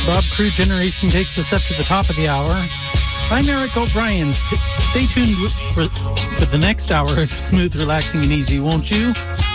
Bob Crew Generation takes us up to the top of the hour. I'm Eric O'Brien. Stay tuned for the next hour of smooth, relaxing, and easy, won't you?